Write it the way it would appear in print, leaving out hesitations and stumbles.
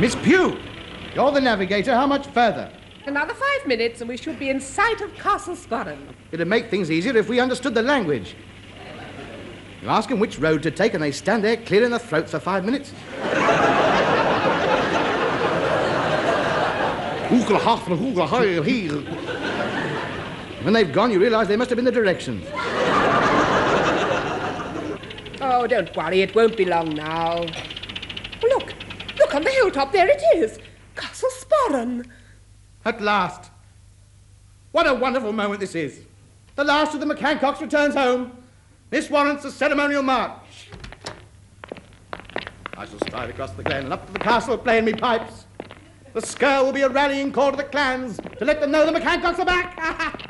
Miss Pugh, you're the navigator. How much further? Another 5 minutes and we should be in sight of Castle Sporran. It'd make things easier if we understood the language. You ask them which road to take and they stand there clearing their throats for 5 minutes. When they've gone, you realise they must have been the directions. Oh, don't worry, it won't be long now. Look on the hilltop, there it is. Castle Sporran. At last. What a wonderful moment this is. The last of the McHancocks returns home. This warrants a ceremonial march. I shall stride across the glen and up to the castle playing me pipes. The skirl will be a rallying call to the clans to let them know the McHancocks are back.